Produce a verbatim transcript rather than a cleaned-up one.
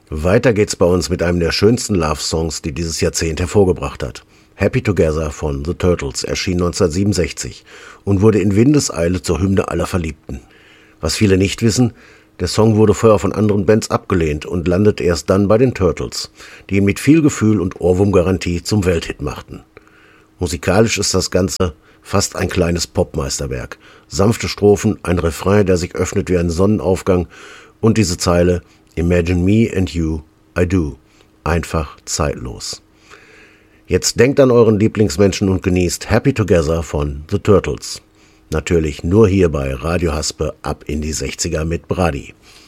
Weiter geht's bei uns mit einem der schönsten Love-Songs, die dieses Jahrzehnt hervorgebracht hat. Happy Together von The Turtles erschien neunzehnhundertsiebenundsechzig und wurde in Windeseile zur Hymne aller Verliebten. Was viele nicht wissen, der Song wurde vorher von anderen Bands abgelehnt und landete erst dann bei den Turtles, die ihn mit viel Gefühl und Ohrwurmgarantie zum Welthit machten. Musikalisch ist das Ganze fast ein kleines Popmeisterwerk. Sanfte Strophen, ein Refrain, der sich öffnet wie ein Sonnenaufgang und diese Zeile Imagine me and you, I do. Einfach zeitlos. Jetzt denkt an euren Lieblingsmenschen und genießt Happy Together von The Turtles. Natürlich nur hier bei Radio Haspe ab in die sechziger mit Brady.